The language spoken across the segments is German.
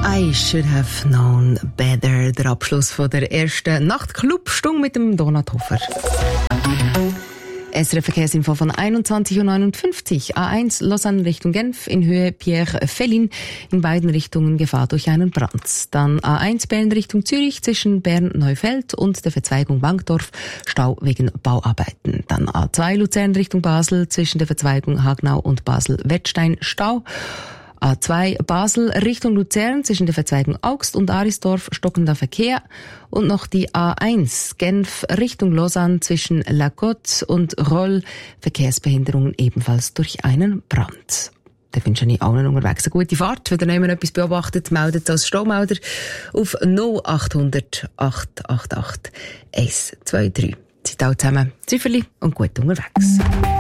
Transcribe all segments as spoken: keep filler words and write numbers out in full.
I should have known better. Der Abschluss von der ersten Nachtclub-Stunde mit dem Donat Hofer. S R F-Verkehrsinfo von einundzwanzig Uhr neunundfünfzig. A eins Lausanne Richtung Genf in Höhe Pierre Fellin. In beiden Richtungen Gefahr durch einen Brand. Dann A eins Bern Richtung Zürich zwischen Bern-Neufeld und der Verzweigung Wankdorf. Stau wegen Bauarbeiten. Dann A zwei Luzern Richtung Basel zwischen der Verzweigung Hagnau und Basel-Wettstein. Stau. A zwei Basel Richtung Luzern zwischen der Verzweigung Augst und Arisdorf stockender Verkehr und noch die A eins Genf Richtung Lausanne zwischen La Côte und Rolle Verkehrsbehinderungen ebenfalls durch einen Brand. Da wünsche ich allen unterwegs eine gute Fahrt. Wenn ihr jemand etwas beobachtet, meldet als Staumelder auf null achthundert acht acht acht eins zwei drei. Seid alle zusammen Zifferli und gut unterwegs.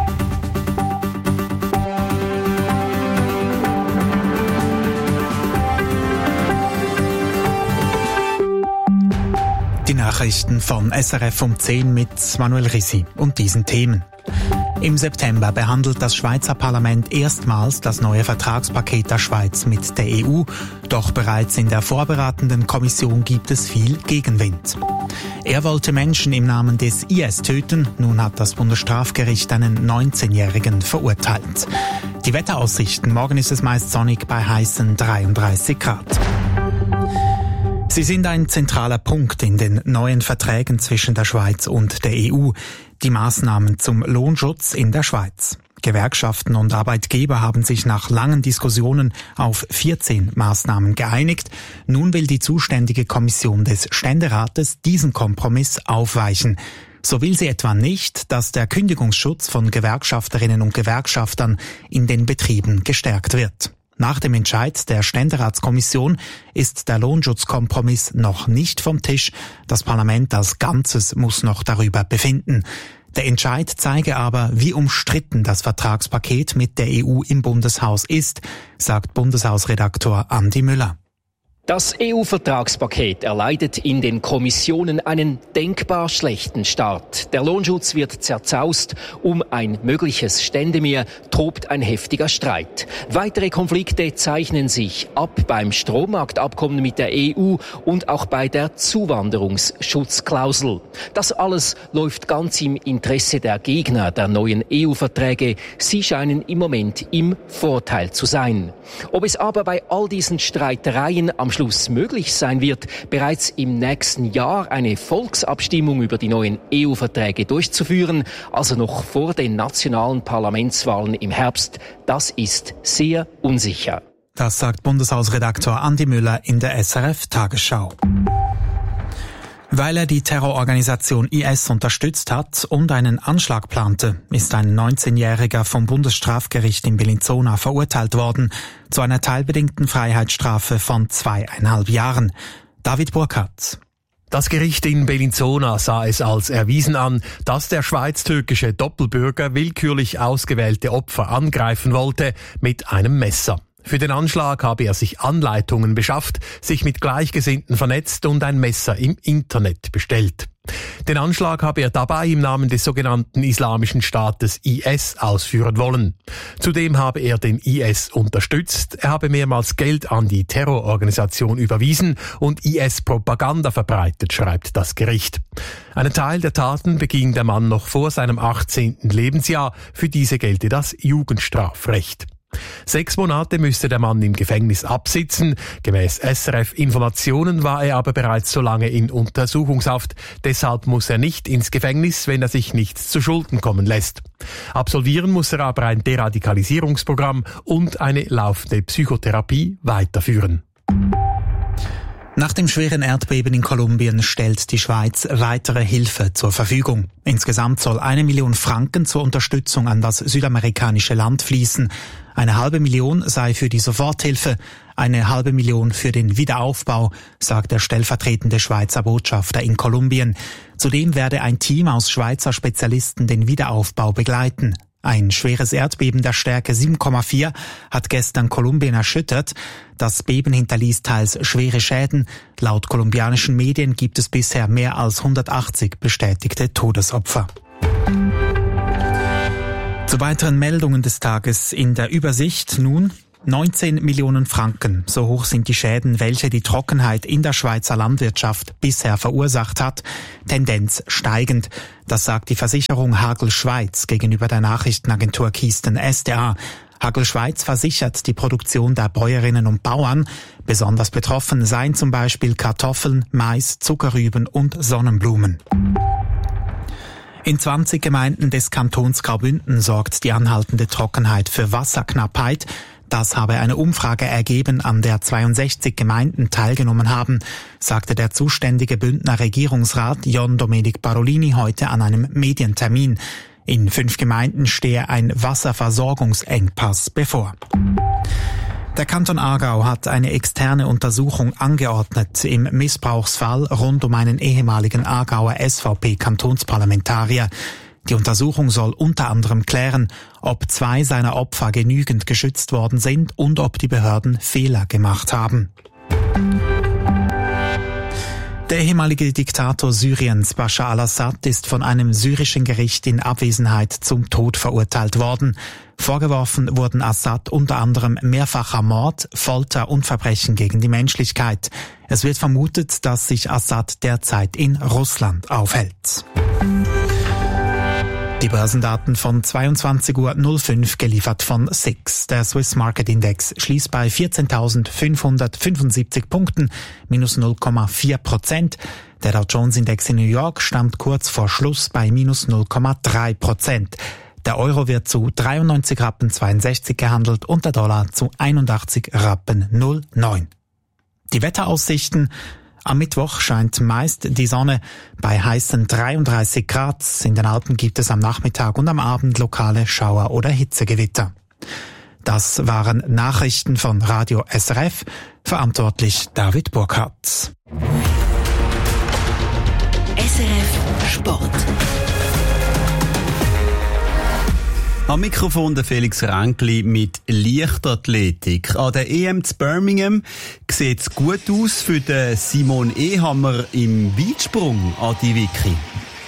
Die Nachrichten von S R F um zehn mit Manuel Rissi und diesen Themen. Im September behandelt das Schweizer Parlament erstmals das neue Vertragspaket der Schweiz mit der E U. Doch bereits in der vorbereitenden Kommission gibt es viel Gegenwind. Er wollte Menschen im Namen des I S töten. Nun hat das Bundesstrafgericht einen neunzehnjährigen verurteilt. Die Wetteraussichten. Morgen ist es meist sonnig bei heißen dreiunddreißig Grad. Sie sind ein zentraler Punkt in den neuen Verträgen zwischen der Schweiz und der E U, die Maßnahmen zum Lohnschutz in der Schweiz. Gewerkschaften und Arbeitgeber haben sich nach langen Diskussionen auf vierzehn Maßnahmen geeinigt. Nun will die zuständige Kommission des Ständerates diesen Kompromiss aufweichen. So will sie etwa nicht, dass der Kündigungsschutz von Gewerkschafterinnen und Gewerkschaftern in den Betrieben gestärkt wird. Nach dem Entscheid der Ständeratskommission ist der Lohnschutzkompromiss noch nicht vom Tisch. Das Parlament als Ganzes muss noch darüber befinden. Der Entscheid zeige aber, wie umstritten das Vertragspaket mit der E U im Bundeshaus ist, sagt Bundeshausredaktor Andi Müller. Das E U-Vertragspaket erleidet in den Kommissionen einen denkbar schlechten Start. Der Lohnschutz wird zerzaust, um ein mögliches Ständemeer tobt ein heftiger Streit. Weitere Konflikte zeichnen sich ab beim Strommarktabkommen mit der E U und auch bei der Zuwanderungsschutzklausel. Das alles läuft ganz im Interesse der Gegner der neuen E U-Verträge. Sie scheinen im Moment im Vorteil zu sein. Ob es aber bei all diesen Streitereien am Schluss möglich sein wird, bereits im nächsten Jahr eine Volksabstimmung über die neuen E U-Verträge durchzuführen, also noch vor den nationalen Parlamentswahlen im Herbst, das ist sehr unsicher. Das sagt Bundeshausredaktor Andi Müller in der S R F-Tagesschau. Weil er die Terrororganisation I S unterstützt hat und einen Anschlag plante, ist ein neunzehnjähriger vom Bundesstrafgericht in Bellinzona verurteilt worden zu einer teilbedingten Freiheitsstrafe von zweieinhalb Jahren. David Burkhardt. Das Gericht in Bellinzona sah es als erwiesen an, dass der schweiz-türkische Doppelbürger willkürlich ausgewählte Opfer angreifen wollte mit einem Messer. Für den Anschlag habe er sich Anleitungen beschafft, sich mit Gleichgesinnten vernetzt und ein Messer im Internet bestellt. Den Anschlag habe er dabei im Namen des sogenannten Islamischen Staates I S ausführen wollen. Zudem habe er den I S unterstützt, er habe mehrmals Geld an die Terrororganisation überwiesen und I S-Propaganda verbreitet, schreibt das Gericht. Einen Teil der Taten beging der Mann noch vor seinem achtzehnten Lebensjahr, für diese gelte das Jugendstrafrecht. Sechs Monate müsste der Mann im Gefängnis absitzen. Gemäß S R F-Informationen war er aber bereits so lange in Untersuchungshaft. Deshalb muss er nicht ins Gefängnis, wenn er sich nichts zu Schulden kommen lässt. Absolvieren muss er aber ein Deradikalisierungsprogramm und eine laufende Psychotherapie weiterführen. Nach dem schweren Erdbeben in Kolumbien stellt die Schweiz weitere Hilfe zur Verfügung. Insgesamt soll eine Million Franken zur Unterstützung an das südamerikanische Land fließen. Eine halbe Million sei für die Soforthilfe, eine halbe Million für den Wiederaufbau, sagt der stellvertretende Schweizer Botschafter in Kolumbien. Zudem werde ein Team aus Schweizer Spezialisten den Wiederaufbau begleiten. Ein schweres Erdbeben der Stärke sieben Komma vier hat gestern Kolumbien erschüttert. Das Beben hinterließ teils schwere Schäden. Laut kolumbianischen Medien gibt es bisher mehr als hundertachtzig bestätigte Todesopfer. Zu weiteren Meldungen des Tages in der Übersicht nun. neunzehn Millionen Franken, so hoch sind die Schäden, welche die Trockenheit in der Schweizer Landwirtschaft bisher verursacht hat. Tendenz steigend. Das sagt die Versicherung Hagel Schweiz gegenüber der Nachrichtenagentur Kisten S D A. Hagel Schweiz versichert die Produktion der Bäuerinnen und Bauern. Besonders betroffen seien zum Beispiel Kartoffeln, Mais, Zuckerrüben und Sonnenblumen. In zwanzig Gemeinden des Kantons Graubünden sorgt die anhaltende Trockenheit für Wasserknappheit. Das habe eine Umfrage ergeben, an der zweiundsechzig Gemeinden teilgenommen haben, sagte der zuständige Bündner Regierungsrat John Domenic Parolini heute an einem Medientermin. In fünf Gemeinden stehe ein Wasserversorgungsengpass bevor. Der Kanton Aargau hat eine externe Untersuchung angeordnet im Missbrauchsfall rund um einen ehemaligen Aargauer S V P-Kantonsparlamentarier. Die Untersuchung soll unter anderem klären, ob zwei seiner Opfer genügend geschützt worden sind und ob die Behörden Fehler gemacht haben. Der ehemalige Diktator Syriens, Bashar al-Assad, ist von einem syrischen Gericht in Abwesenheit zum Tod verurteilt worden. Vorgeworfen wurden Assad unter anderem mehrfacher Mord, Folter und Verbrechen gegen die Menschlichkeit. Es wird vermutet, dass sich Assad derzeit in Russland aufhält. Die Börsendaten von zweiundzwanzig Uhr fünf geliefert von S I X. Der Swiss Market Index schließt bei vierzehntausendfünfhundertfünfundsiebzig Punkten, minus null Komma vier Prozent. Der Dow Jones Index in New York stand kurz vor Schluss bei minus null Komma drei Prozent. Der Euro wird zu dreiundneunzig Rappen zweiundsechzig gehandelt und der Dollar zu einundachtzig Rappen null neun. Die Wetteraussichten: Am Mittwoch scheint meist die Sonne bei heißen dreiunddreißig Grad. In den Alpen gibt es am Nachmittag und am Abend lokale Schauer- oder Hitzegewitter. Das waren Nachrichten von Radio S R F. Verantwortlich David Burkhardt. S R F Sport. Am Mikrofon der Felix Ränkli mit Leichtathletik. An der E M zu Birmingham sieht es gut aus für den Simon Ehammer im Weitsprung, Adi Vicky.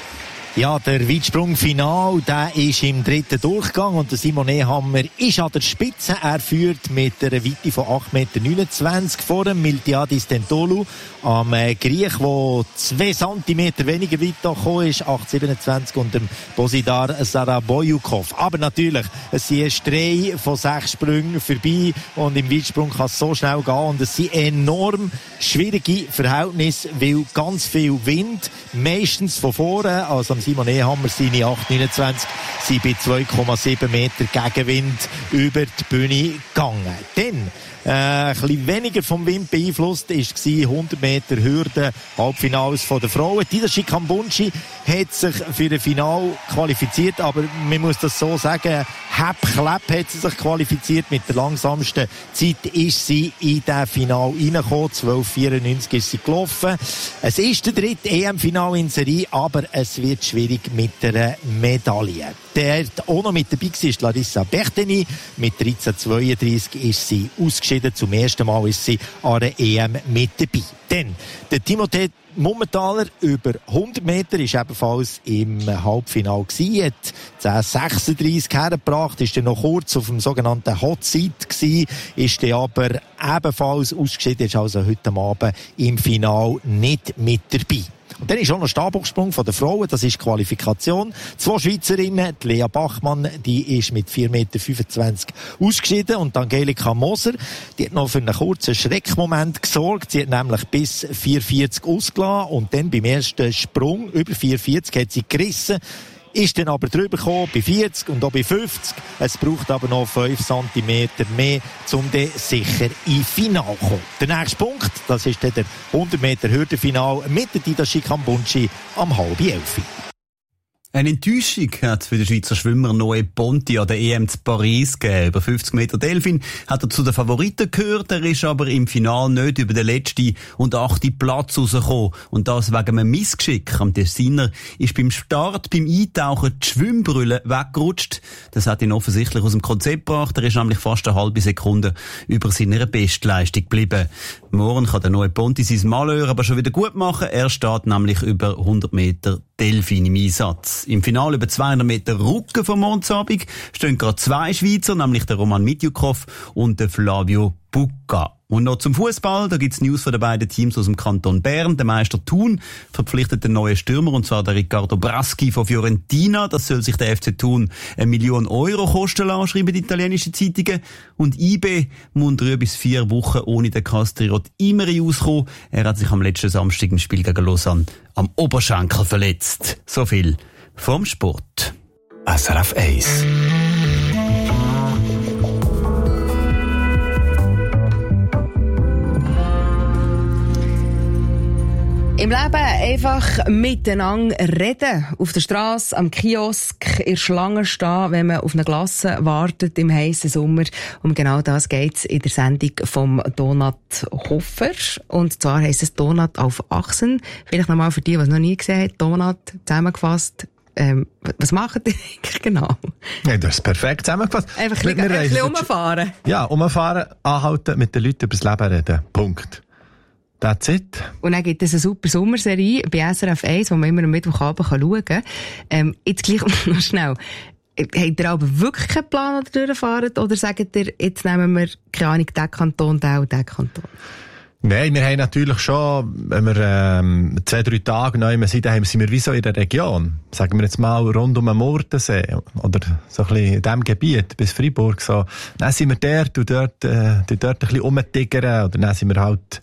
Ja, der Weitsprung-Final, der ist im dritten Durchgang und der Simon Ehammer ist an der Spitze. Er führt mit einer Weite von acht Komma neunundzwanzig Meter vor dem Miltiadis Dentolu, am Griech, der zwei Zentimeter weniger weit gekommen ist, acht Komma siebenundzwanzig, und dem Božidar Saraboyukov. Aber natürlich, es sind erst drei von sechs Sprüngen vorbei und im Weitsprung kann es so schnell gehen und es sind enorm schwierige Verhältnisse, weil ganz viel Wind, meistens von vorne, also am Simon Ehammer seine acht Komma neunundzwanzig sind bei zwei Komma sieben Meter Gegenwind über die Bühne gegangen. Dann Äh, ein bisschen weniger vom Wind beeinflusst war hundert Meter Hürde, Halbfinals von der Frauen. Didashi Kambunchi hat sich für das Finale qualifiziert, aber man muss das so sagen, Hepp-Klepp hat sie sich qualifiziert. Mit der langsamsten Zeit ist sie in das Finale reingekommen. zwölf Komma vierundneunzig ist sie gelaufen. Es ist der dritte E M-Finale in Serie, aber es wird schwierig mit der Medaille. Der auch noch mit dabei war ist Larissa Berteni. Mit dreizehn Komma zweiunddreißig ist sie ausgeschieden. Zum ersten Mal ist sie an der E M mit dabei. Dann der Timothée Mummentaler über hundert Meter ist ebenfalls im Halbfinale gewesen, hat zehn Komma sechsunddreißig hergebracht, ist dann noch kurz auf dem sogenannten Hot Seat gewesen, ist dann aber ebenfalls ausgeschieden, ist also heute Abend im Finale nicht mit dabei. Und dann ist auch noch Stabhochsprung von den Frauen, das ist Qualifikation. Zwei Schweizerinnen, die Lea Bachmann, die ist mit vier Komma fünfundzwanzig Meter ausgeschieden, und Angelika Moser, die hat noch für einen kurzen Schreckmoment gesorgt. Sie hat nämlich bis vier Komma vierzig ausgelassen und dann beim ersten Sprung über vier Komma vierzig hat sie gerissen. Ist dann aber drüber gekommen, bei vierzig und auch bei fünfzig. Es braucht aber noch fünf Zentimeter mehr, um dann sicher ins Finale zu kommen. Der nächste Punkt, das ist dann der hundert Meter Hürdenfinal mit der Didashi Kambunchi am halb elf. Eine Enttäuschung hat für den Schweizer Schwimmer Noé Ponti an der E M zu Paris gegeben. Über fünfzig Meter Delfin hat er zu den Favoriten gehört, er ist aber im Finale nicht über den letzten und achten Platz rausgekommen. Und das wegen einem Missgeschick. Am Tessiner ist beim Start, beim Eintauchen die Schwimmbrille weggerutscht. Das hat ihn offensichtlich aus dem Konzept gebracht. Er ist nämlich fast eine halbe Sekunde über seiner Bestleistung geblieben. Morgen kann der Noé Ponti sein Malheur aber schon wieder gut machen. Er steht nämlich über hundert Meter Delfin im Einsatz. Im Finale über zweihundert Meter Rücken vom Mondsabend stehen gerade zwei Schweizer, nämlich der Roman Mitjukov und der Flavio Bucca. Und noch zum Fußball, da gibt's News von den beiden Teams aus dem Kanton Bern. Der Meister Thun verpflichtet den neuen Stürmer, und zwar der Riccardo Braschi von Fiorentina. Das soll sich der F C Thun eine Million Euro kosten lassen, schreiben die italienischen Zeitungen. Und I B muss drei bis vier Wochen ohne den Castriot Imeri auskommen. Er hat sich am letzten Samstag im Spiel gegen Lausanne am Oberschenkel verletzt. So viel vom Sport. S R F eins. Im Leben einfach miteinander reden. Auf der Strasse, am Kiosk, in der Schlange stehen, wenn man auf eine Glasse wartet im heissen Sommer. Um genau das geht's in der Sendung vom Donat Hofer. Und zwar heisst es Donat auf Achsen. Vielleicht nochmal für die, die es noch nie gesehen haben. Donat zusammengefasst. Ähm, was macht ihr eigentlich genau? Ja, das ist perfekt zusammengefasst. Einfach ein bisschen, ein bisschen umfahren. Ja, umfahren, anhalten, mit den Leuten über das Leben reden. Punkt. That's it. Und dann gibt es eine super Sommerserie bei S R F eins, die man immer am Mittwochabend schauen kann. Ähm, jetzt gleich noch schnell. Habt ihr aber wirklich keinen Plan, oder durchfahren? Oder sagt ihr, jetzt nehmen wir, keine Ahnung, den Kanton, den und den Kanton? Nein, wir haben natürlich schon, wenn wir ähm, zwei, drei Tage neu sind, dann sind wir wie so in der Region. Sagen wir jetzt mal rund um den Murtensee oder so ein bisschen in diesem Gebiet bis Freiburg. So. Dann sind wir dort und dort, äh, dort ein bisschen rumtigern, oder dann sind wir halt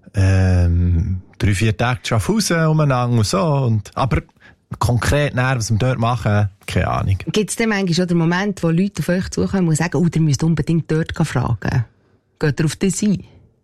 Ähm, drei, vier Tage Schaffhausen umeinander und so. Und, aber konkret näher, was wir dort machen, keine Ahnung. Gibt es denn manchmal schon den Moment, wo Leute auf euch zukommen und sagen, oh, ihr müsst unbedingt dort fragen? Geht ihr auf das ein?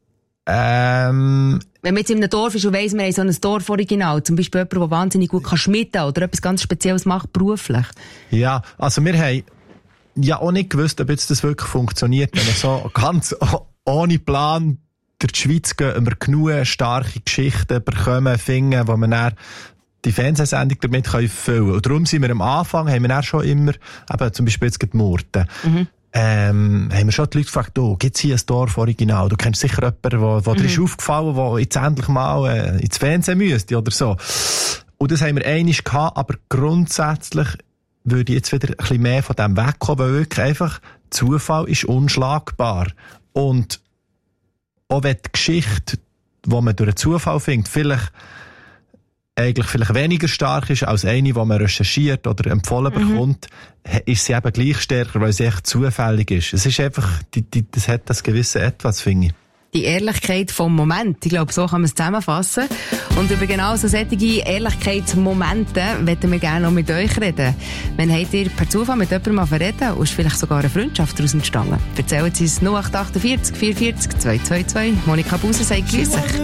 Ähm, Wenn man jetzt in einem Dorf ist und weiss, wir haben so ein Dorforiginal, zum Beispiel jemand, der wahnsinnig gut kann schmitten oder etwas ganz Spezielles macht beruflich. Ja, also wir haben ja auch nicht gewusst, ob jetzt das wirklich funktioniert, wenn wir so ganz ohne Plan durch die Schweiz gehen, wir genug starke Geschichten bekommen, finden, wo wir dann die Fernsehsendung damit füllen können. Und darum sind wir am Anfang, haben wir dann schon immer, eben zum Beispiel jetzt die Murten, mhm. ähm, haben wir schon die Leute gefragt, oh, gibt's hier ein Dorforiginal? Du kennst sicher jemanden, wo, wo mhm. dir ist aufgefallen, der jetzt endlich mal äh, ins Fernsehen müsste oder so. Und das haben wir einmal gehabt, aber grundsätzlich würde ich jetzt wieder ein bisschen mehr von dem wegkommen, weil wirklich einfach Zufall ist unschlagbar. Und auch wenn die Geschichte, die man durch einen Zufall findet, vielleicht, eigentlich vielleicht weniger stark ist als eine, die man recherchiert oder empfohlen mhm. bekommt, ist sie eben gleich stärker, weil sie echt zufällig ist. Es ist einfach, die, die, das hat das gewisse Etwas, finde ich. Die Ehrlichkeit vom Moment. Ich glaube, so kann man es zusammenfassen. Und über genau so solche Ehrlichkeitsmomente möchten wir gerne noch mit euch reden. Wenn habt ihr per Zufall mit jemandem mal verreden und ist vielleicht sogar eine Freundschaft daraus entstanden? Erzählen Sie es null acht acht vier vier vier vier zwei zwei zwei. Monika Buser sagt grüß euch.